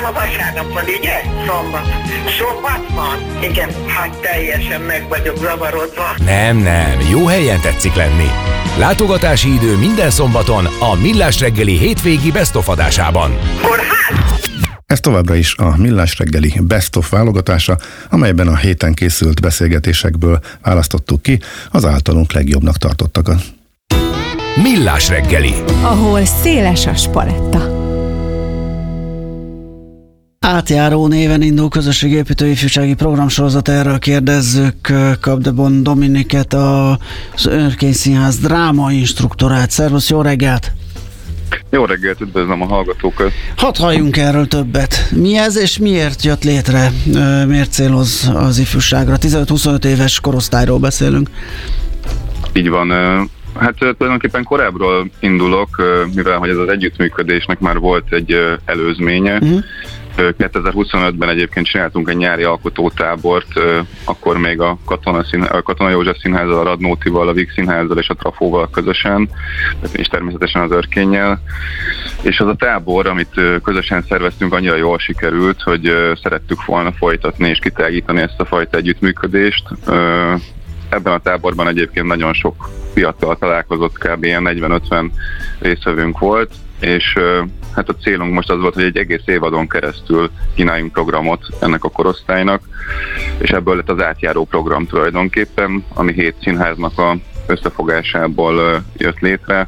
a vasárnap van, ugye? Szombat van? Igen, hát teljesen meg vagyok zavarodva. Nem, jó helyen tetszik lenni. Látogatási idő minden szombaton a Millás reggeli hétvégi Best of adásában. Kórház? Ez továbbra is a Millás reggeli Best of válogatása, amelyben a héten készült beszélgetésekből választottuk ki az általunk legjobbnak tartottakat. Millás reggeli, ahol széles a spaletta. Átjáró néven indul közösségépítő ifjúsági programsorozat, erről kérdezzük Kapdebon Dominiket, az Örkény Színház drámainstruktorát. Szervusz, jó reggelt! Jó reggelt, üdvözlöm a hallgatókat! Hadd halljunk erről többet. Mi ez és miért jött létre? Miért céloz az ifjúságra? 15-25 éves korosztályról beszélünk. Így van. Hát tulajdonképpen korábbról indulok, mivel hogy ez az együttműködésnek már volt egy előzménye. 2025-ben egyébként csináltunk egy nyári alkotótábort, akkor még a Katona József Színházzal, a Radnótival, a Víg Színházzal és a Trafóval közösen, és természetesen az Örkénnyel. És az a tábor, amit közösen szerveztünk, annyira jól sikerült, hogy szerettük volna folytatni és kitágítani ezt a fajta együttműködést. Ebben a táborban egyébként nagyon sok fiatal találkozott, kb. 40-50 résztvevőnk volt, és hát a célunk most az volt, hogy egy egész évadon keresztül kínáljunk programot ennek a korosztálynak, és ebből lett az átjáró program tulajdonképpen, ami 7 színháznak a összefogásából jött létre.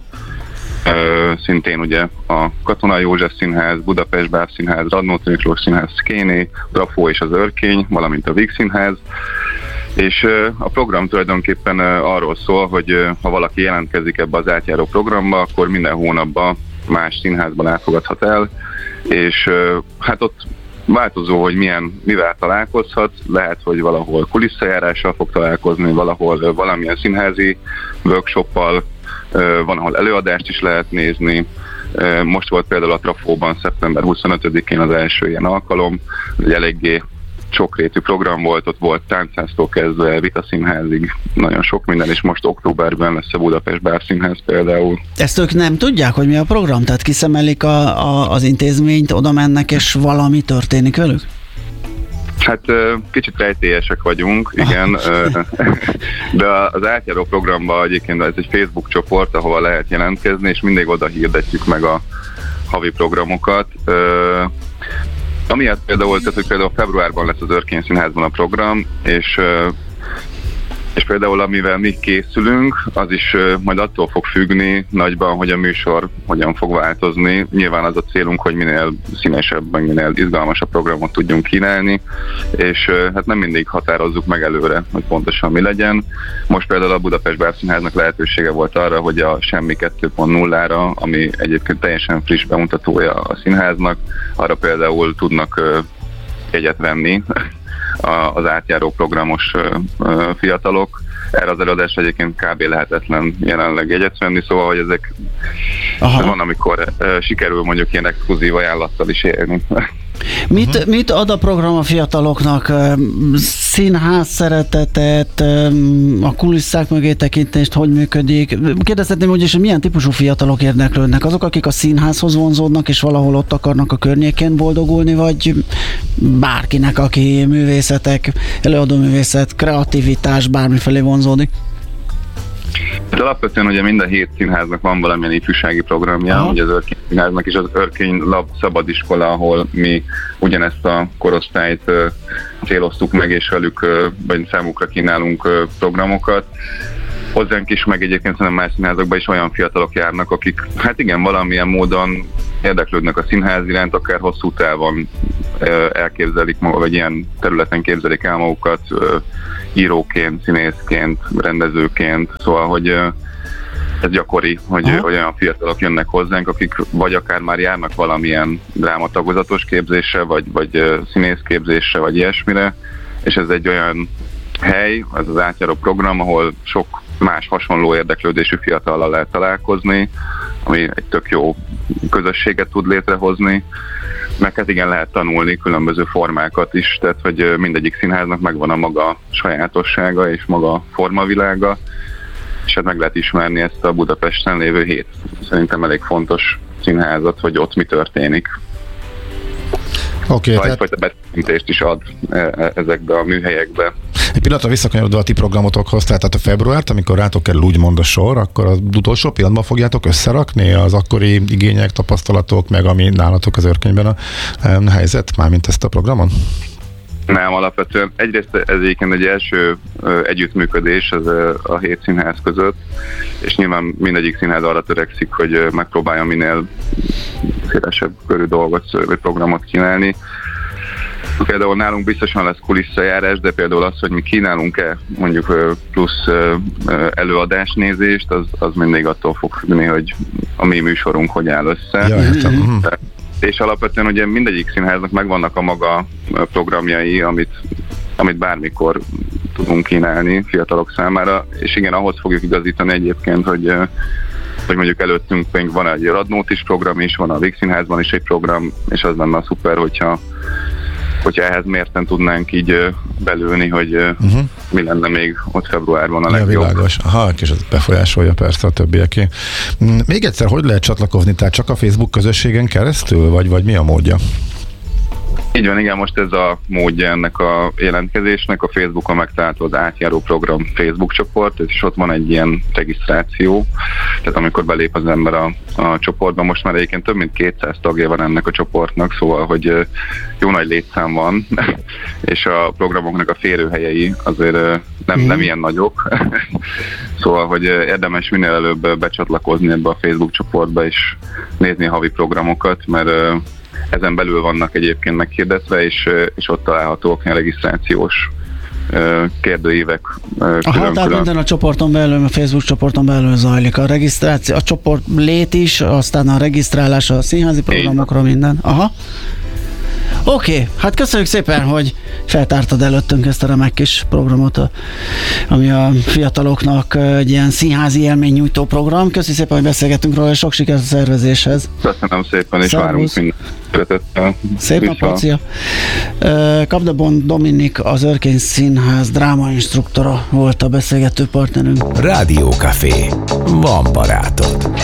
Szintén ugye a Katona József Színház, Budapest Bábszínház, Radnóti Miklós Színház, Szkéné, Trafó és az Örkény, valamint a Víg Színház. És a program tulajdonképpen arról szól, hogy ha valaki jelentkezik ebbe az átjáró programba, akkor minden hónapban más színházban látogathat el, és hát ott változó, hogy mivel találkozhat, lehet, hogy valahol kuliszajárással fog találkozni, valahol valamilyen színházi workshoppal, van, ahol előadást is lehet nézni. Most volt például a Trafóban szeptember 25-én az első ilyen alkalom, egy eléggé sokrétű program volt, ott volt tánchásztól kezdve vitaszínházig, nagyon sok minden, és most októberben lesz a Budapest Bábszínház például. Ezt ők nem tudják, hogy mi a program? Tehát kiszemelik az intézményt, oda mennek, és valami történik velük? Hát kicsit rejtélyesek vagyunk, igen, de az átjáró programban egyébként ez egy Facebook csoport, ahova lehet jelentkezni, és mindig oda hirdetjük meg a havi programokat. Amiatt például, tehát, hogy például februárban lesz az Örkény Színházban a program, és például amivel mi készülünk, az is majd attól fog függni nagyban, hogy a műsor hogyan fog változni. Nyilván az a célunk, hogy minél színesebb, meg minél izgalmasabb programot tudjunk kínálni, és hát nem mindig határozzuk meg előre, hogy pontosan mi legyen. Most például a Budapest Bábszínháznak lehetősége volt arra, hogy a Semmi 2.0-ra, ami egyébként teljesen friss bemutatója a színháznak, arra például tudnak jegyet venni az átjáró programos fiatalok. Erre az előadásra egyébként kb. Lehetetlen jelenleg jegyet venni, szóval, hogy ezek van, amikor sikerül mondjuk ilyen exkluzív ajánlattal is élni. Mit ad a program a fiataloknak? Színház szeretetet, a kulisszák mögé tekintést, hogy működik? Kérdezhetném úgyis, hogy milyen típusú fiatalok érdeklődnek? Azok, akik a színházhoz vonzódnak, és valahol ott akarnak a környéken boldogulni, vagy bárkinek, aki művészetek, előadóművészet, kreativitás, bármifelé vonzódik? De alapvetően ugye minden 7 színháznak van valamilyen ifjúsági programja, ugye az Örkény Színháznak is az Örkény Lab szabadiskola, ahol mi ugyanezt a korosztályt céloztuk meg, és velük, vagy számukra kínálunk programokat. Hozzánk is, meg egyébként szerintem más színházakban is olyan fiatalok járnak, akik hát igen, valamilyen módon érdeklődnek a színház iránt, akár hosszú távon elképzelik maga, vagy ilyen területen képzelik el magukat, íróként, színészként, rendezőként, szóval, hogy ez gyakori, hogy olyan fiatalok jönnek hozzánk, akik vagy akár már járnak valamilyen drámatagozatos képzésre, vagy színészképzésre, vagy ilyesmire, és ez egy olyan hely, ez az átjáró program, ahol sok más hasonló érdeklődésű fiatallal lehet találkozni, ami egy tök jó közösséget tud létrehozni, meg hát igen, lehet tanulni különböző formákat is, tehát hogy mindegyik színháznak megvan a maga sajátossága és maga formavilága, és hát meg lehet ismerni ezt a Budapesten lévő 7 szerintem elég fontos színházat, hogy ott mi történik. egyfajta betekintést is ad ezekbe a műhelyekbe. Egy pillanatra visszakanyarodva a ti programotokhoz, tehát a februárt, amikor rátok kerül úgymond a sor, akkor az utolsó pillanatban fogjátok összerakni az akkori igények, tapasztalatok, meg ami nálatok az Örkényben a helyzet, mármint ezt a programon? Nem, alapvetően egyrészt ez egyébként egy első együttműködés a 7 színház között, és nyilván mindegyik színház arra törekszik, hogy megpróbálja minél szélesebb körű dolgot vagy programot kínálni. Például nálunk biztosan lesz kulisszajárás, de például az, hogy mi kínálunk-e mondjuk plusz előadásnézést, az mindig attól fog függni, hogy a mi műsorunk hogy áll össze. Ja, értem. És alapvetően ugye mindegyik színháznak megvannak a maga programjai, amit bármikor tudunk kínálni fiatalok számára, és igen, ahhoz fogjuk igazítani egyébként, hogy mondjuk előttünk még van egy Radnótis program is, van a Víg Színházban is egy program, és az lenne szuper, hogyha ehhez mérten tudnánk így belülni, hogy mi lenne még ott februárban a legjobb. Ja, világos. Aha, és ez befolyásolja persze a többieké. Még egyszer, hogy lehet csatlakozni? Tehát csak a Facebook közösségen keresztül, vagy mi a módja? Így van, igen, most ez a módja ennek a jelentkezésnek. A Facebookon megtalálható az Átjáró Program Facebook csoport, és ott van egy ilyen regisztráció, tehát amikor belép az ember a csoportba, most már egyébként több mint 200 tagja van ennek a csoportnak, szóval, hogy jó nagy létszám van, és a programoknak a férőhelyei azért nem ilyen nagyok, szóval, hogy érdemes minél előbb becsatlakozni ebbe a Facebook csoportba, és nézni a havi programokat, mert ezen belül vannak egyébként meghirdetve, és ott találhatók a regisztrációs kérdőívek. Tehát minden a csoporton belül, a Facebook csoporton belül zajlik a regisztráció, a csoport lét is, aztán a regisztrálás a színházi programokra, minden. Aha. Oké, hát köszönjük szépen, hogy feltártad előttünk ezt a remek kis programot, ami a fiataloknak egy ilyen színházi élménynyújtó program. Köszönjük szépen, hogy beszélgettünk róla, és sok sikert a szervezéshez. Köszönöm szépen, és várunk minden szeretettel. Szép napot, szia! Kapdebon Dominik, az Örkény Színház drámainstruktora volt a beszélgető partnerünk. Rádiókafé. Van barátod.